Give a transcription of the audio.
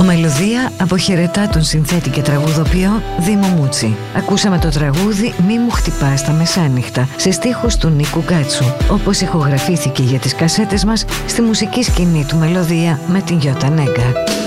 Ο Μελωδία αποχαιρετά τον συνθέτη και τραγουδοποιό Δήμο Μούτσι. Ακούσαμε το τραγούδι «Μη μου χτυπάς τα μεσάνυχτα» σε στίχους του Νίκου Γκάτσου, όπως ηχογραφήθηκε για τις κασέτες μας στη μουσική σκηνή του Μελωδία με την Γιώτα Νέγκα.